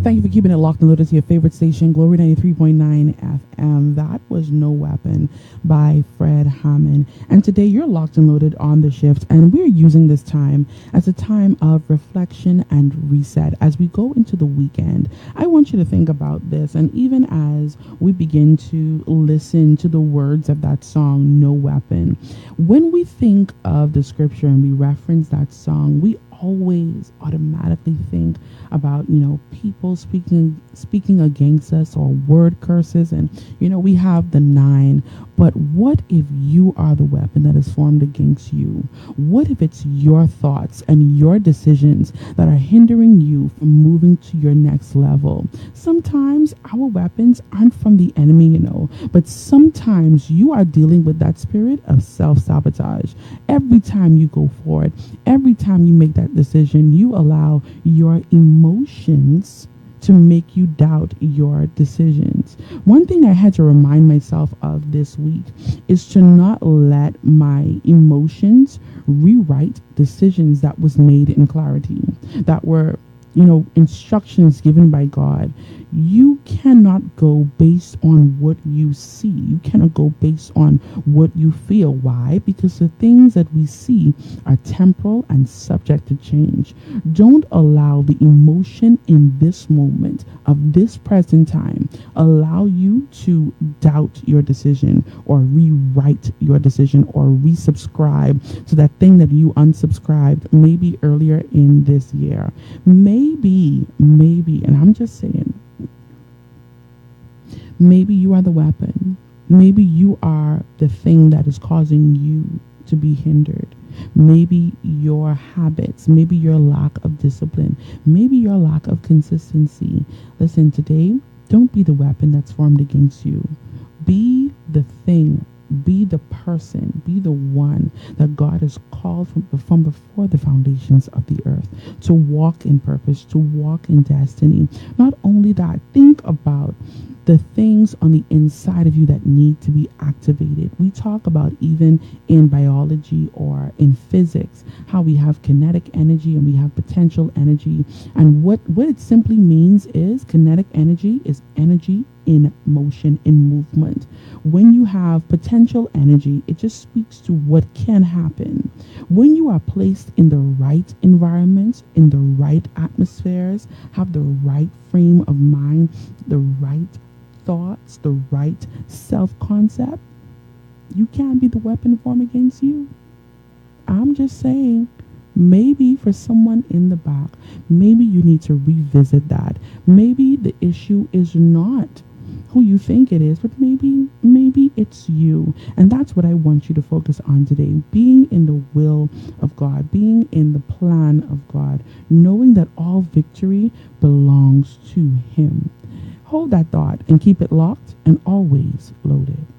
Thank you for keeping it locked and loaded to your favorite station, Glory 93.9 FM. That was No Weapon by Fred Hammond. And today you're locked and loaded on the shift, and we're using this time as a time of reflection and reset as we go into the weekend. I want you to think about this, and even as we begin to listen to the words of that song, No Weapon, when we think of the scripture and we reference that song, we always automatically think about people speaking against us, or word curses, and we have the 9. But what if you are the weapon that is formed against you? What if it's your thoughts and your decisions that are hindering you from moving to your next level? Sometimes our weapons aren't from the enemy, but sometimes you are dealing with that spirit of self-sabotage. Every time you go forward, every time you make that decision, you allow your emotions to make you doubt your decisions. One thing I had to remind myself of this week is to not let my emotions rewrite decisions that was made in clarity, that were instructions given by God. You cannot go based on what you see. You cannot go based on what you feel. Why? Because the things that we see are temporal and subject to change. Don't allow the emotion in this moment of this present time allow you to doubt your decision, or rewrite your decision, or resubscribe to that thing that you unsubscribed maybe earlier in this year. Maybe, and I'm just saying, maybe you are the weapon. Maybe you are the thing that is causing you to be hindered. Maybe your habits, maybe your lack of discipline, maybe your lack of consistency. Listen, today, don't be the weapon that's formed against you. Be the thing. Be the person, be the one that God has called from before the foundations of the earth, to walk in purpose, to walk in destiny. Not only that, think about the things on the inside of you that need to be activated. We talk about, even in biology or in physics, how we have kinetic energy and we have potential energy. And what it simply means is kinetic energy is energy in motion, in movement. When you have potential energy, it just speaks to what can happen. When you are placed in the right environments, in the right atmospheres, have the right frame of mind, the right thoughts, the right self-concept, you can't be the weapon formed against you. I'm just saying, maybe for someone in the back, maybe you need to revisit that. Maybe the issue is not who you think it is, but maybe it's you. And that's what I want you to focus on today. Being in the will of God, being in the plan of God, knowing that all victory belongs to Him. Hold that thought and keep it locked and always loaded.